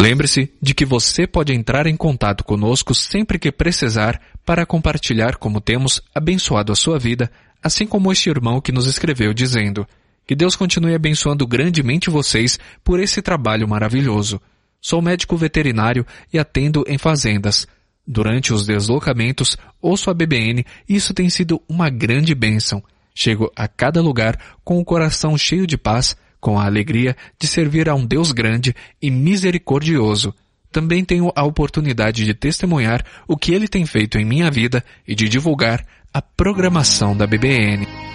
Lembre-se de que você pode entrar em contato conosco sempre que precisar para compartilhar como temos abençoado a sua vida, assim como este irmão que nos escreveu dizendo: que Deus continue abençoando grandemente vocês por esse trabalho maravilhoso. Sou médico veterinário e atendo em fazendas. Durante os deslocamentos, ouço a BBN e isso tem sido uma grande bênção. Chego a cada lugar com o coração cheio de paz, com a alegria de servir a um Deus grande e misericordioso. Também tenho a oportunidade de testemunhar o que Ele tem feito em minha vida e de divulgar a programação da BBN.